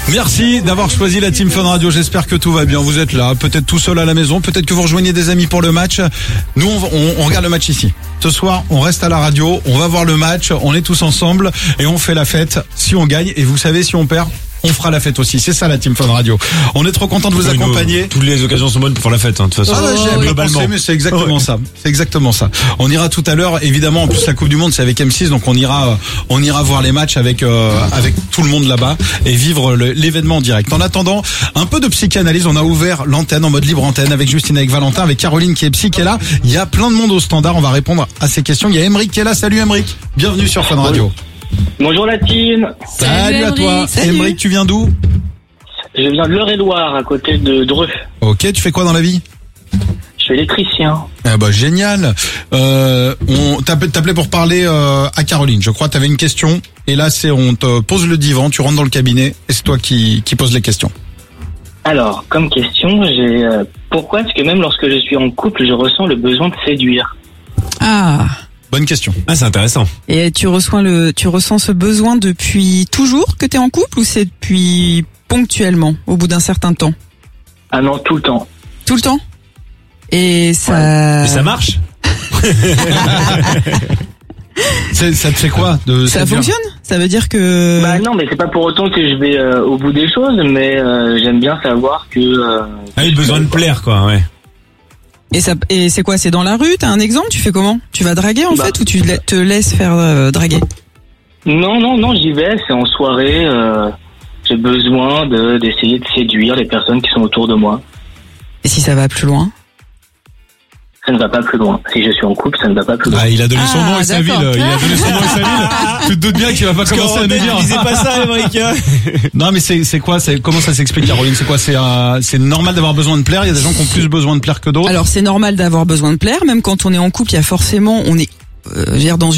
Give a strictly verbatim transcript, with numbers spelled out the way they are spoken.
Merci d'avoir choisi la Team Fun Radio. J'espère que tout va bien. Vous êtes là, peut-être tout seul à la maison, peut-être que vous rejoignez des amis pour le match. Nous, on, on, on regarde le match ici. Ce soir, on reste à la radio, on va voir le match, on est tous ensemble et on fait la fête si on gagne. Et vous savez, si on perd, on fera la fête aussi. C'est ça la Team Fun Radio. On est trop content de vous oui, accompagner. Nous, toutes les occasions sont bonnes pour faire la fête, hein, de toute façon. Ah ouais, j'ai globalement. Pensé, mais c'est exactement ouais. ça. C'est exactement ça. On ira tout à l'heure. Évidemment, en plus la Coupe du Monde, c'est avec M six, donc on ira, on ira voir les matchs avec euh, avec tout le monde là-bas et vivre le, l'événement en direct. En attendant, un peu de psychanalyse. On a ouvert l'antenne en mode libre antenne avec Justine, avec Valentin, avec Caroline qui est psy qui est là. Il y a plein de monde au standard. On va répondre à ces questions. Il y a Emeric qui est là. Salut Emeric. Bienvenue sur Fun Radio. Bonjour la team. Salut, Salut à toi. Emeric, tu viens d'où? Je viens de l'Eure-et-Loire, à côté de Dreux. Ok, tu fais quoi dans la vie? Je suis électricien. Ah bah génial. Euh, on t'appelait pour parler euh, à Caroline. Je crois que t'avais une question. Et là, c'est on te pose le divan, tu rentres dans le cabinet et c'est toi qui qui pose les questions. Alors, comme question, j'ai euh, pourquoi est-ce que même lorsque je suis en couple, je ressens le besoin de séduire? Ah. Bonne question. Ah, c'est intéressant. Et tu ressens le, tu ressens ce besoin depuis toujours que t'es en couple ou c'est depuis ponctuellement, au bout d'un certain temps? Ah non, tout le temps. Tout le temps? Et ça... Ouais. Et ça marche? c'est, ça te fait quoi de Ça fonctionne? Ça veut dire que... Bah non, mais c'est pas pour autant que je vais euh, au bout des choses, mais euh, j'aime bien savoir que... Euh, ah, il a besoin de plaire, quoi, ouais. Et ça, et c'est quoi? C'est dans la rue? T'as un exemple? Tu fais comment? Tu vas draguer en bah, fait ou tu te laisses faire euh, draguer? Non, non, non, j'y vais. C'est en soirée. Euh, j'ai besoin de d'essayer de séduire les personnes qui sont autour de moi. Et si ça va plus loin? Ça ne va pas plus loin. Si je suis en couple, ça ne va pas plus loin. Ah, il a donné son ah, nom et sa ville. Il a donné son nom et sa ville. Tu te doutes bien qu'il va pas commencer à nous dire. Disais pas ça, Emeric. Non, mais c'est c'est quoi? C'est comment ça s'explique, Caroline? C'est quoi? C'est euh, c'est normal d'avoir besoin de plaire. Il y a des gens qui ont plus besoin de plaire que d'autres. Alors c'est normal d'avoir besoin de plaire. Même quand on est en couple, il y a forcément, on est, euh, je veux dire, dans une